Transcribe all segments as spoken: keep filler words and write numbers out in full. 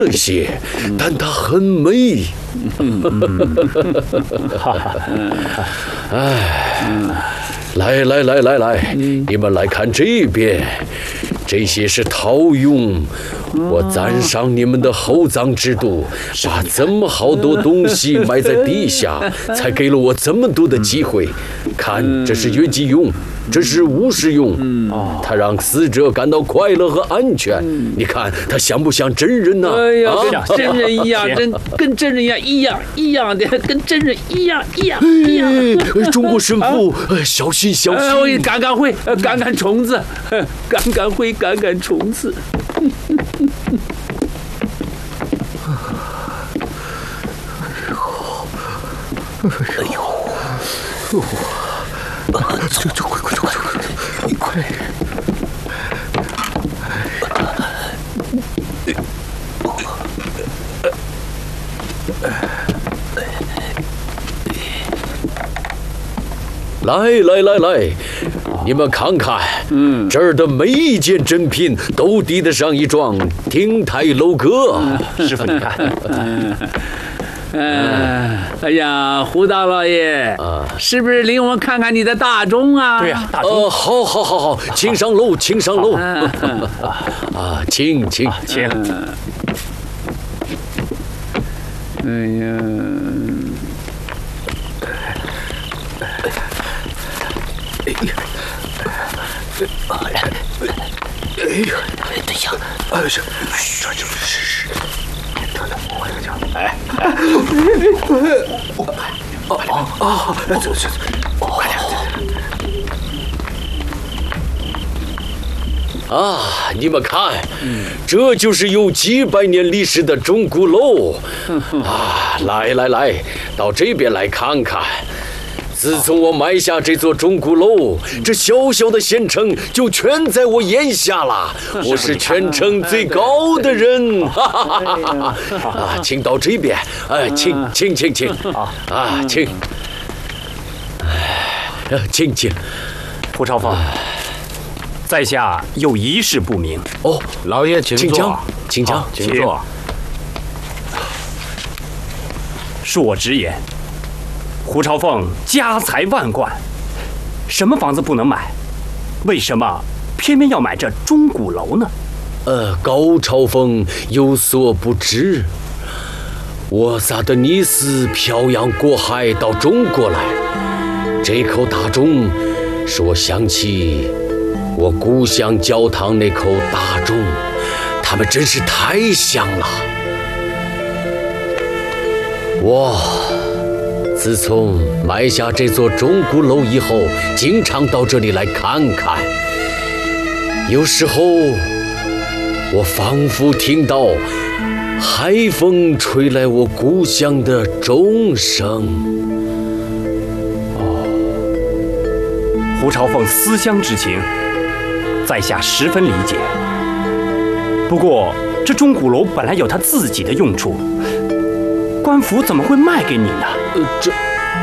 些，但它很美。哎，来来来来来，你们来看这边，这些是陶俑。我赞赏你们的厚葬制度，把这么好多东西埋在地下，才给了我这么多的机会。看，这是月季俑，这是巫师俑，它让死者感到快乐和安全。你看，它像不像真人呢？ 哎呀，跟真人一样，真跟真人一样，一样一样的，跟真人一样一样一样。 哎，中国神父，小心小心！ 我赶赶灰，赶赶虫子，赶赶灰，赶赶虫子。 哎呦！这这快快快快快！ 来来来来，你们看看，嗯，这儿的每一件珍品都抵得上一桩亭台楼阁。 师傅，你看。 嗯，哎呀，胡大老爷，啊，是不是领我们看看你的大钟啊？ 对呀，大钟。 呃，好，好，好，好，请上楼，请上楼。啊，请，请， 请。 哎呀， 哎呀，哎呀，等一下，哎，是，这这是是。快点讲！哎，哦哦哦，走走走，快点！ 啊，你们看，这就是有几百年历史的钟鼓楼啊！来来来，到这边来看看。自从我埋下这座钟鼓楼，这小小的县城就全在我眼下了。我是全城最高的人，哈哈哈哈哈！啊，请到这边，哎，请请请请，啊，请，哎，请请。 胡朝凤，在下有一事不明。 哦， 老爷请坐，请讲， 请坐。 恕我直言。胡朝凤家财万贯，什么房子不能买？为什么偏偏要买这钟鼓楼呢？ 呃，高朝凤有所不知，我萨德尼斯漂洋过海到中国来，这口大钟使我想起我故乡教堂那口大钟，它们真是太像了。我自从埋下这座钟鼓楼以后，经常到这里来看看。有时候，我仿佛听到海风吹来我故乡的钟声。 哦，胡朝凤思乡之情，在下十分理解。不过，这钟鼓楼本来有它自己的用处，官府怎么会卖给你呢？ 呃，这，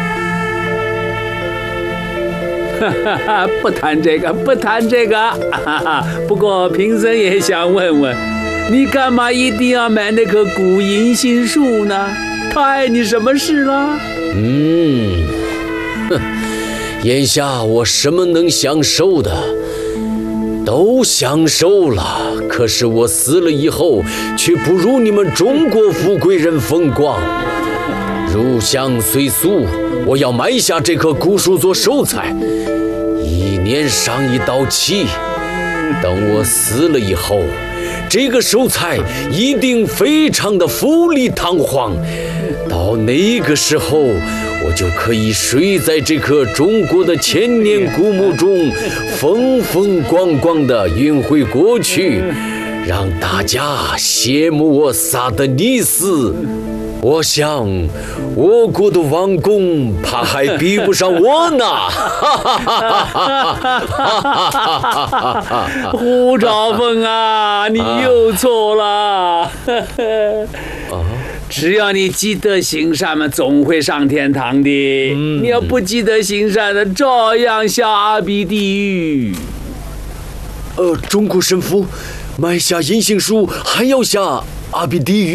哈哈哈，不谈这个，不谈这个。哈哈，不过贫僧也想问问，你干嘛一定要买那棵古银杏树呢？他碍你什么事了？ 嗯，哼，眼下我什么能享受的，都享受了。可是我死了以后，却不如你们中国富贵人风光。入乡随俗，我要埋下这棵古树做寿材，一年上一道期。等我死了以后，这个寿材一定非常的富丽堂皇。到那个时候，我就可以睡在这棵中国的千年古墓中，风风光光的运回过去，让大家羡慕我萨德尼斯。我想，我国的王公怕还比不上我呢。 胡朝凤啊，你又错了。只要你积德行善嘛，总会上天堂的。嗯、你要不积德行善的，照样下阿鼻地狱。 呃，中国神父埋下银杏树，还要下阿鼻地狱。